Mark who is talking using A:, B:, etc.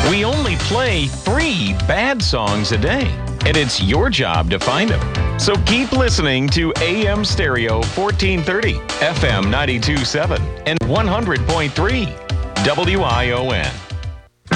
A: We only play 3 bad songs a day, and it's your job to find them. So keep listening to AM Stereo 1430, FM 92.7, and 100.3 WION.